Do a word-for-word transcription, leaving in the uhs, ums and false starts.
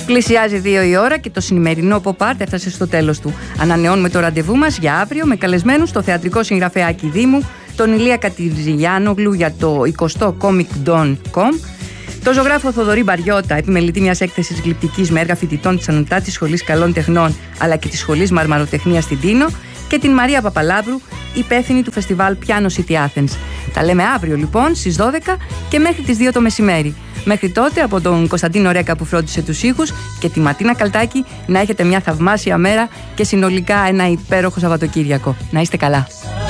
Πλησιάζει δύο η ώρα και το σημερινό Pop Art έφτασε στο τέλος του. Ανανεώνουμε το ραντεβού μας για αύριο με καλεσμένους το θεατρικό συγγραφέα Άκη Δήμου, τον Ηλία Κατιζηλιάνογλου για το εικοστό κόμικ ντον κομ, τον ζωγράφο Θοδωρή Μπαριώτα, επιμελητή μιας έκθεσης γλυπτικής με έργα φοιτητών της Ανωτάτης Σχολής Καλών Τεχνών αλλά και της Σχολής Μαρμαροτεχνίας στην Τίνο, και την Μαρία Παπαλάβρου, υπεύθυνη του φεστιβάλ Piano City Athens. Τα λέμε αύριο λοιπόν στις δώδεκα και μέχρι τις δύο το μεσημέρι. Μέχρι τότε, από τον Κωνσταντίνο Ρέκα που φρόντισε τους ήχους και τη Ματίνα Καλτάκη, να έχετε μια θαυμάσια μέρα και συνολικά ένα υπέροχο Σαββατοκύριακο. Να είστε καλά.